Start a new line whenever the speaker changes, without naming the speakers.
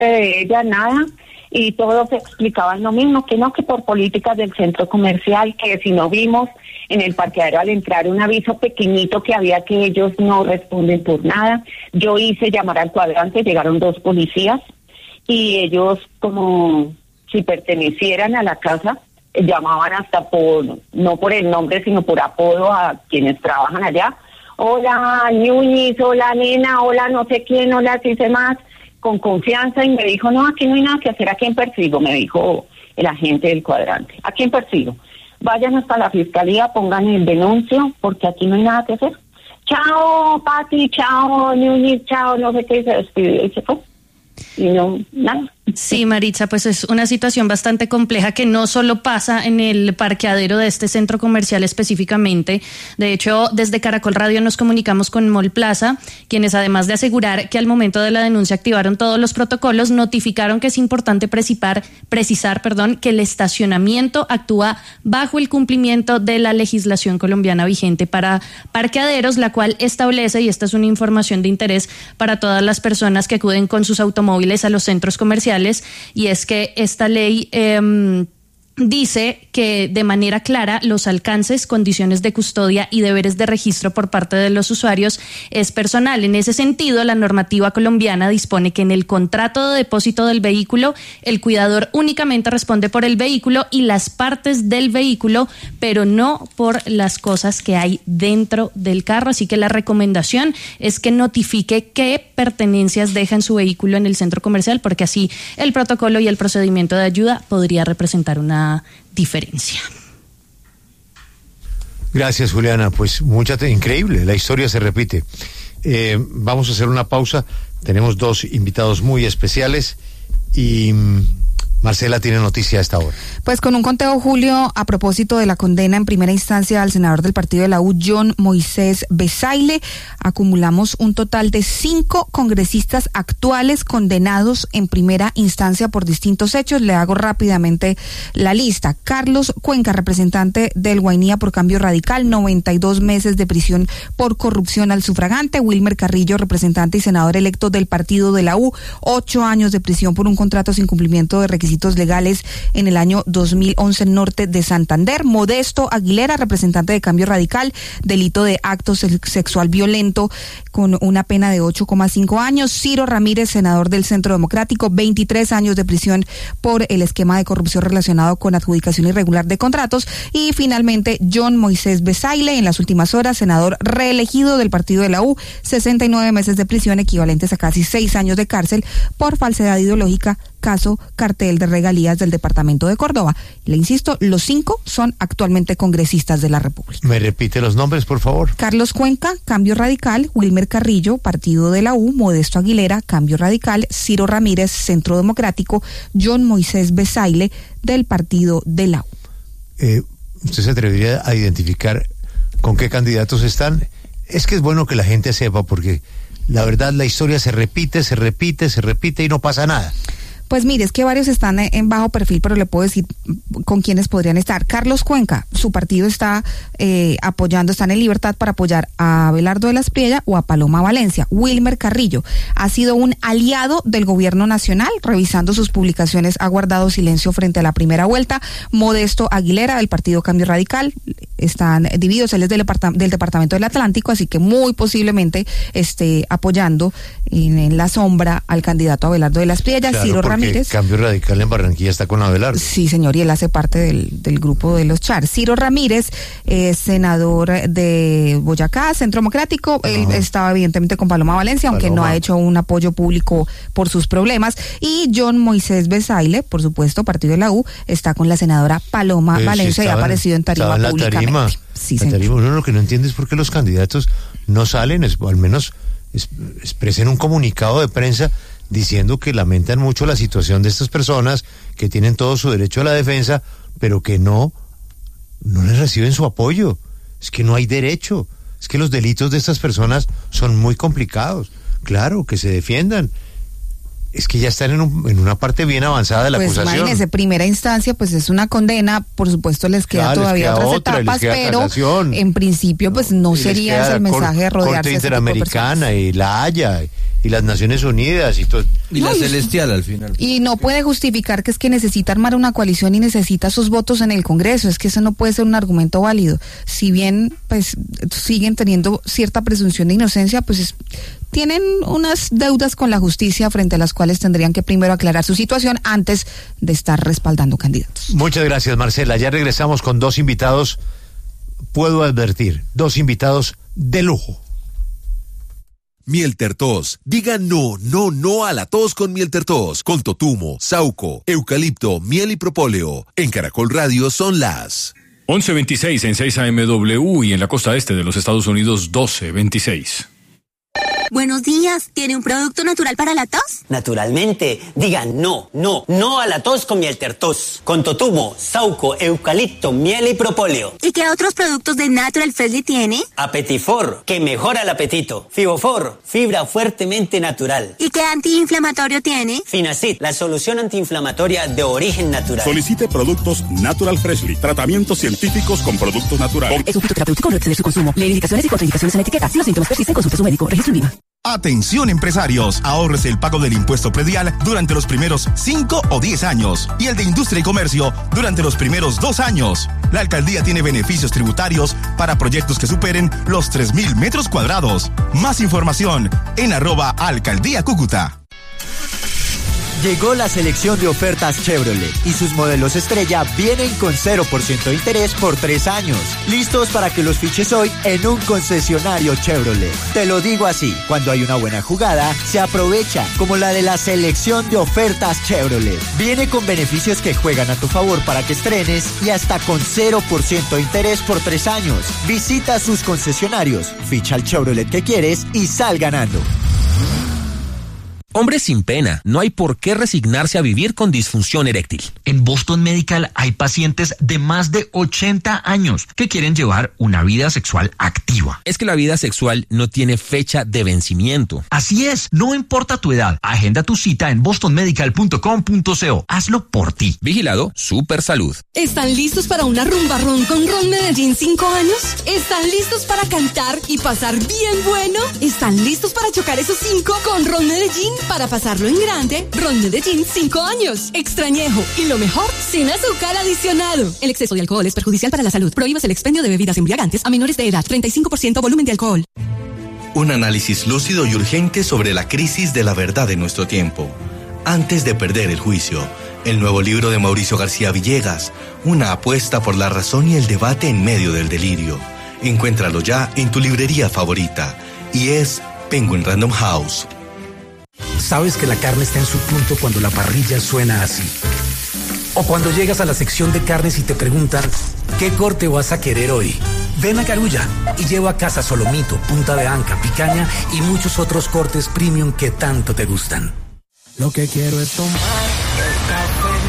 de ella, nada, y todos explicaban lo mismo, que no, que por políticas del centro comercial, que si no vimos en el parqueadero al entrar un aviso pequeñito que había que ellos no responden por nada. Yo hice llamar al cuadrante, llegaron 2 policías y ellos, como si pertenecieran a la casa, llamaban hasta no por el nombre, sino por apodo a quienes trabajan allá. Hola, Ñuñiz, hola, nena, hola, no sé quién, hola, si sé más, con confianza, y me dijo, no, aquí no hay nada que hacer, ¿a quién persigo? Me dijo el agente del cuadrante, ¿a quién persigo? Vayan hasta la fiscalía, pongan el denuncio, porque aquí no hay nada que hacer. Chao, Pati, chao, Ñuñiz, chao, no sé qué, se despidió y se fue. Y no, nada.
Sí, Maritza, pues es una situación bastante compleja que no solo pasa en el parqueadero de este centro comercial específicamente. De hecho, desde Caracol Radio nos comunicamos con Mall Plaza, quienes además de asegurar que al momento de la denuncia activaron todos los protocolos, notificaron que es importante precisar, que el estacionamiento actúa bajo el cumplimiento de la legislación colombiana vigente para parqueaderos, la cual establece, y esta es una información de interés para todas las personas que acuden con sus automóviles a los centros comerciales, y es que esta ley dice que de manera clara los alcances, condiciones de custodia y deberes de registro por parte de los usuarios es personal. En ese sentido, la normativa colombiana dispone que en el contrato de depósito del vehículo, el cuidador únicamente responde por el vehículo y las partes del vehículo, pero no por las cosas que hay dentro del carro. Así que la recomendación es que notifique qué pertenencias deja en su vehículo en el centro comercial, porque así el protocolo y el procedimiento de ayuda podría representar una diferencia.
Gracias, Juliana. Pues increíble, la historia se repite. Vamos a hacer una pausa. Tenemos 2 invitados muy especiales y Marcela tiene noticia a esta hora.
Pues con un conteo, Julio, a propósito de la condena en primera instancia al senador del partido de la U, John Moisés Besaile, acumulamos un total de 5 congresistas actuales condenados en primera instancia por distintos hechos. Le hago rápidamente la lista. Carlos Cuenca, representante del Guainía por Cambio Radical, 92 meses de prisión por corrupción al sufragante. Wilmer Carrillo, representante y senador electo del partido de la U, 8 años de prisión por un contrato sin cumplimiento de requisitos legales en el año 2011 norte de Santander. Modesto Aguilera, representante de Cambio Radical, delito de acto sexual violento con una pena de 8,5 años. Ciro Ramírez, senador del Centro Democrático, 23 años de prisión por el esquema de corrupción relacionado con adjudicación irregular de contratos. Y finalmente, John Moisés Besaile, en las últimas horas, senador reelegido del partido de la U, 69 meses de prisión, equivalentes a casi 6 años de cárcel por falsedad ideológica, caso cartel de regalías del departamento de Córdoba. Le insisto, los 5 son actualmente congresistas de la República.
¿Me repite los nombres, por favor?
Carlos Cuenca, Cambio Radical; Wilmer Carrillo, partido de la U; Modesto Aguilera, Cambio Radical; Ciro Ramírez, Centro Democrático; John Moisés Besaile, del partido de la U.
¿Usted se atrevería a identificar con qué candidatos están? Es que es bueno que la gente sepa, porque la verdad la historia se repite y no pasa nada.
Pues mire, es que varios están en bajo perfil, pero le puedo decir con quiénes podrían estar. Carlos Cuenca, su partido está está en libertad para apoyar a Abelardo de la Espriella o a Paloma Valencia. Wilmer Carrillo ha sido un aliado del gobierno nacional, revisando sus publicaciones ha guardado silencio frente a la primera vuelta. Modesto Aguilera, del partido Cambio Radical, están divididos, él es del departamento del Atlántico, así que muy posiblemente esté apoyando en la sombra al candidato Abelardo de la Espriella.
Claro,
Ciro Ramírez.
Cambio Radical en Barranquilla está con Abelardo.
Sí, señor, y él hace parte del grupo de los Char. Ciro Ramírez, senador de Boyacá, Centro Democrático. Él estaba evidentemente con Paloma Valencia, aunque no ha hecho un apoyo público por sus problemas. Y John Moisés Besaile, por supuesto, partido de la U, está con la senadora Paloma Valencia y ha aparecido en tarima públicamente. Sí, señor.
Uno lo que no entiende es por qué los candidatos no salen, o al menos expresen un comunicado de prensa diciendo que lamentan mucho la situación de estas personas, que tienen todo su derecho a la defensa, pero que no les reciben su apoyo. Es que no hay derecho. Es que los delitos de estas personas son muy complicados. Claro, que se defiendan. es que ya están en una parte bien avanzada de la acusación.
Imagínese, primera instancia, pues es una condena, por supuesto les queda todavía otras etapas, pero casación, en principio pues no sería ese el mensaje de rodearse
Corte Interamericana y la Haya y las Naciones Unidas y todo.
Y la Celestial al final.
Y no puede justificar que es que necesita armar una coalición y necesita sus votos en el Congreso, es que eso no puede ser un argumento válido. Si bien pues siguen teniendo cierta presunción de inocencia, pues tienen unas deudas con la justicia frente a las cuales tendrían que primero aclarar su situación antes de estar respaldando candidatos.
Muchas gracias, Marcela. Ya regresamos con 2 invitados, puedo advertir, 2 invitados de lujo.
Miel Tertos. Diga no, no, no a la tos con Miel Tertos. Con totumo, sauco, eucalipto, miel y propóleo. En Caracol Radio son las
11:26 en 6 AMW y en la costa este de los Estados Unidos 12:26.
Buenos días, ¿tiene un producto natural para la tos?
Naturalmente, diga no, no, no a la tos con Miel Tertos. Con totumo, sauco, eucalipto, miel y propóleo.
¿Y qué otros productos de Natural Freshly tiene?
Apetifor, que mejora el apetito. Fibofor, fibra fuertemente natural.
¿Y qué antiinflamatorio tiene?
Finacid, la solución antiinflamatoria de origen natural.
Solicite productos Natural Freshly, tratamientos científicos con productos naturales.
Es un fitoterapéutico, no exceder su consumo. Lee indicaciones y contraindicaciones en la etiqueta. Si los síntomas persisten, consulte a su médico. Registro INVIMA.
Atención empresarios, ahórrese el pago del impuesto predial durante los primeros 5 o 10 años y el de industria y comercio durante los primeros 2 años. La alcaldía tiene beneficios tributarios para proyectos que superen los 3.000 metros cuadrados. Más información en @alcaldía Cúcuta.
Llegó la selección de ofertas Chevrolet y sus modelos estrella vienen con 0% de interés por 3 años. Listos para que los fiches hoy en un concesionario Chevrolet. Te lo digo así, cuando hay una buena jugada, se aprovecha, como la de la selección de ofertas Chevrolet. Viene con beneficios que juegan a tu favor para que estrenes y hasta con 0% de interés por 3 años. Visita sus concesionarios, ficha el Chevrolet que quieres y sal ganando.
Hombres sin pena, no hay por qué resignarse a vivir con disfunción eréctil.
En Boston Medical hay pacientes de más de 80 años que quieren llevar una vida sexual activa.
Es que la vida sexual no tiene fecha de vencimiento.
Así es, no importa tu edad. Agenda tu cita en bostonmedical.com.co. Hazlo por ti.
Vigilado Super Salud.
¿Están listos para una rumba ron con Ron Medellín 5 años? ¿Están listos para cantar y pasar bien bueno? ¿Están listos para chocar esos 5 con Ron Medellín? Para pasarlo en grande, Ron Medellín 5 años. Extrañejo y lo mejor, sin azúcar adicionado. El exceso de alcohol es perjudicial para la salud. Prohíbas el expendio de bebidas embriagantes a menores de edad. 35% volumen de alcohol.
Un análisis lúcido y urgente sobre la crisis de la verdad en nuestro tiempo. Antes de perder el juicio. El nuevo libro de Mauricio García Villegas. Una apuesta por la razón y el debate en medio del delirio. Encuéntralo ya en tu librería favorita. Y es Penguin Random House.
Sabes que la carne está en su punto cuando la parrilla suena así. O cuando llegas a la sección de carnes y te preguntan, ¿qué corte vas a querer hoy? Ven a Carulla y lleva a casa solomito, punta de anca, picaña y muchos otros cortes premium que tanto te gustan.
Lo que quiero es tomar